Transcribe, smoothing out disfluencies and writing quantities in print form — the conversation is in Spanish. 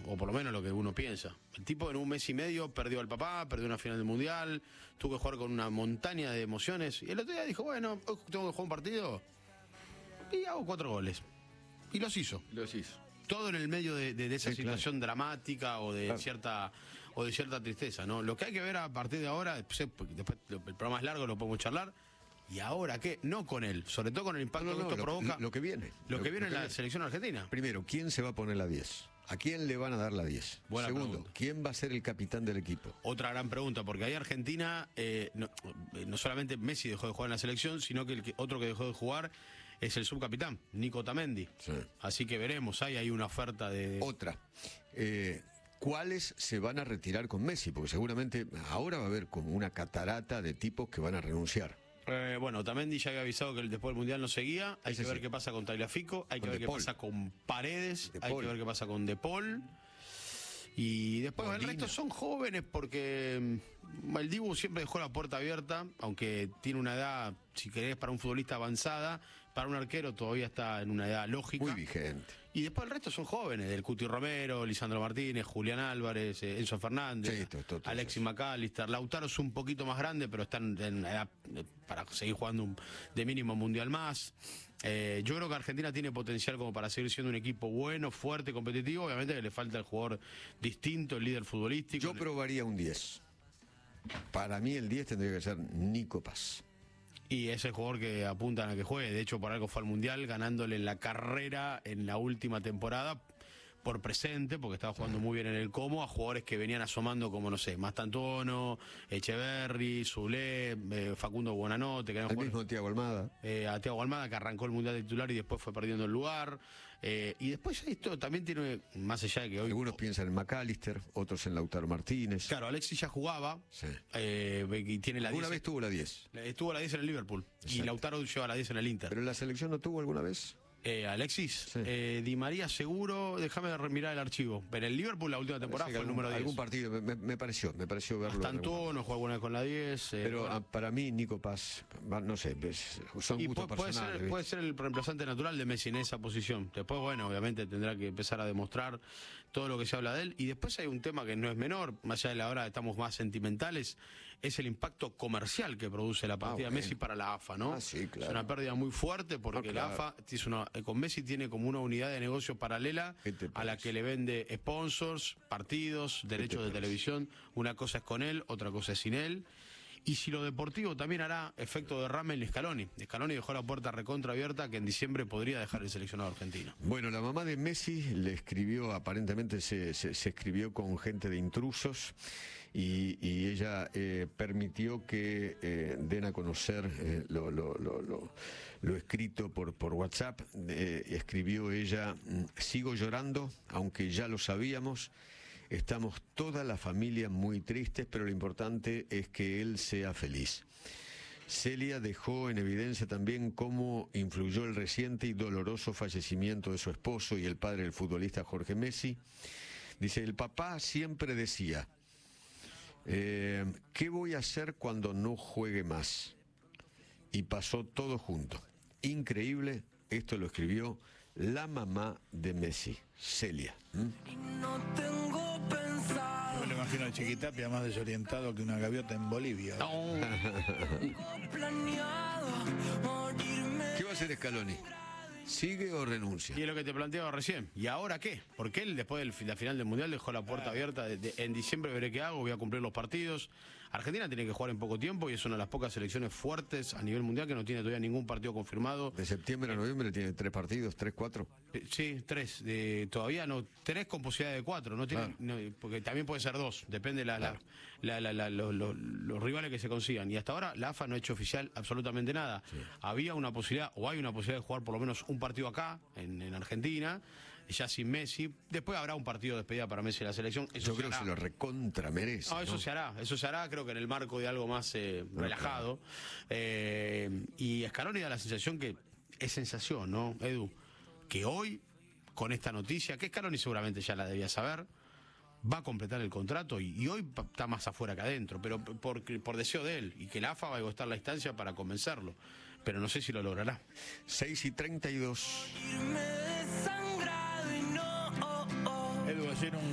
o por lo menos lo que uno piensa. El tipo en un mes y medio perdió al papá, perdió una final del Mundial, tuvo que jugar con una montaña de emociones, y el otro día dijo, bueno, hoy tengo que jugar un partido y hago 4 goles. Y los hizo. Todo en el medio de esa situación dramática o de cierta tristeza, ¿no? Lo que hay que ver a partir de ahora, después el programa es largo, lo podemos charlar. ¿Y ahora qué? No con él, sobre todo con el impacto que esto provoca. Lo que viene. Lo que viene en la selección argentina. Primero, ¿quién se va a poner la 10? ¿A quién le van a dar la 10? Buena Segundo, pregunta. ¿quién va a ser el capitán del equipo? Otra gran pregunta, porque ahí Argentina, no solamente Messi dejó de jugar en la selección, sino que otro que dejó de jugar es el subcapitán, Nico Otamendi. Sí. Así que veremos, hay una oferta de... Otra. ¿Cuáles se van a retirar con Messi? Porque seguramente ahora va a haber como una catarata de tipos que van a renunciar. Bueno, Otamendi ya había avisado que después del Mundial no seguía. Hay que ver qué pasa con Tagliafico, hay que ver qué pasa con Paredes, hay que ver qué pasa con De Paul. Y después el resto son jóvenes porque el Dibu siempre dejó la puerta abierta, aunque tiene una edad, si querés, para un futbolista avanzada, para un arquero todavía está en una edad lógica. Muy vigente. Y después el resto son jóvenes, del Cuti Romero, Lisandro Martínez, Julián Álvarez, Enzo Fernández, Alexis McAllister. Lautaro es un poquito más grande, pero están en edad para seguir jugando de mínimo mundial más. Yo creo que Argentina tiene potencial como para seguir siendo un equipo bueno, fuerte, competitivo. Obviamente que le falta el jugador distinto, el líder futbolístico. Yo probaría un 10. Para mí el 10 tendría que ser Nico Paz. Y es el jugador que apuntan a que juegue. De hecho, por algo fue al Mundial, ganándole en la carrera en la última temporada por presente, porque estaba jugando muy bien en el Como, a jugadores que venían asomando como, no sé, Mastantuono, Echeverri, Zulé, Facundo Buonanotte, que eran el mismo Thiago Almada. A Thiago Almada, que arrancó el Mundial de titular y después fue perdiendo el lugar. Y después esto también tiene, más allá de que hoy... Algunos piensan en McAllister, otros en Lautaro Martínez. Claro, Alexis ya jugaba. Sí. Y tiene la 10. ¿Alguna vez tuvo la 10? Estuvo la 10 en el Liverpool. Exacto. Y Lautaro lleva la 10 en el Inter. ¿Pero en la selección no tuvo alguna vez? Alexis, sí. Di María seguro, déjame mirar el archivo. Pero el Liverpool la última temporada fue el número 10. Algún partido, me pareció verlo. Tanto no jugó alguna vez con la 10. Pero bueno, para mí Nico Paz, no sé, son gustos personales. Puede ser el reemplazante natural de Messi en esa posición. Después, bueno, obviamente tendrá que empezar a demostrar todo lo que se habla de él. Y después hay un tema que no es menor, más allá de la hora estamos más sentimentales, es el impacto comercial que produce la partida de Messi para la AFA, ¿no? Sí, claro. Es una pérdida muy fuerte porque la AFA con Messi tiene como una unidad de negocio paralela a la que le vende sponsors, partidos, derechos de televisión. Una cosa es con él, otra cosa es sin él. Y si lo deportivo también hará efecto derrame en Scaloni. Scaloni dejó la puerta recontra abierta que en diciembre podría dejar el seleccionado argentino. Bueno, la mamá de Messi le escribió, aparentemente se escribió con gente de intrusos y ella permitió que den a conocer lo escrito por WhatsApp. Escribió ella, sigo llorando, aunque ya lo sabíamos. Estamos toda la familia muy tristes, pero lo importante es que él sea feliz. Celia dejó en evidencia también cómo influyó el reciente y doloroso fallecimiento de su esposo y el padre del futbolista Jorge Messi. Dice, el papá siempre decía, ¿qué voy a hacer cuando no juegue más? Y pasó todo junto. Increíble, esto lo escribió la mamá de Messi, Celia. Me lo imagino a Chiquitapia más desorientado que una gaviota en Bolivia. ¿Qué va a hacer Scaloni? ¿Sigue o renuncia? Y es lo que te planteaba recién. ¿Y ahora qué? Porque él después de la final del Mundial dejó la puerta abierta. En diciembre veré qué hago, voy a cumplir los partidos. Argentina tiene que jugar en poco tiempo y es una de las pocas selecciones fuertes a nivel mundial que no tiene todavía ningún partido confirmado. De septiembre a noviembre tiene 3 partidos, 3, 4. Sí, 3. Todavía no, 3 con posibilidad de 4. No tiene, no, porque también puede ser 2. Depende los rivales que se consigan. Y hasta ahora la AFA no ha hecho oficial absolutamente nada. Sí. Había una posibilidad, o hay una posibilidad de jugar por lo menos un partido acá, en Argentina, ya sin Messi. Después habrá un partido de despedida para Messi en la selección. Eso yo creo que se lo recontra merece. No, eso se hará, creo que en el marco de algo más relajado. Y Scaloni da la sensación que es sensación, ¿no, Edu? Que hoy, con esta noticia, que Scaloni seguramente ya la debía saber, va a completar el contrato y hoy está más afuera que adentro, pero por deseo de él, y que la AFA va a agotar la instancia para convencerlo, pero no sé si lo logrará. 6:32. Edu, ayer un